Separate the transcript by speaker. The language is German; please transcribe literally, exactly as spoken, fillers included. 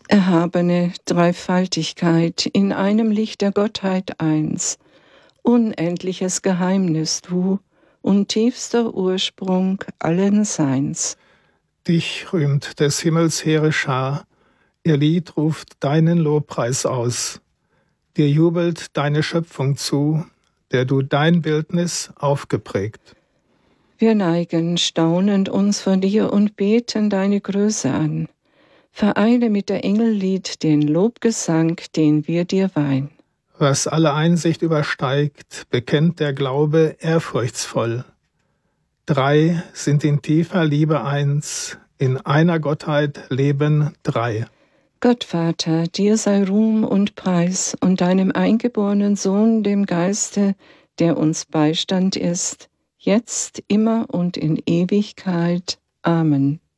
Speaker 1: Erhabene Dreifaltigkeit, in einem Licht der Gottheit eins, unendliches Geheimnis du und tiefster Ursprung allen Seins.
Speaker 2: Dich rühmt des Himmels hehre Schar, ihr Lied ruft deinen Lobpreis aus. Dir jubelt deine Schöpfung zu, der du dein Bildnis aufgeprägt.
Speaker 1: Wir neigen staunend uns vor dir und beten deine Größe an. Vereine mit der Engellied den Lobgesang, den wir dir weihen.
Speaker 2: Was alle Einsicht übersteigt, bekennt der Glaube ehrfurchtsvoll. Drei sind in tiefer Liebe eins, in einer Gottheit leben drei.
Speaker 1: Gott Vater, dir sei Ruhm und Preis und deinem eingeborenen Sohn, dem Geiste, der uns Beistand ist, jetzt, immer und in Ewigkeit. Amen.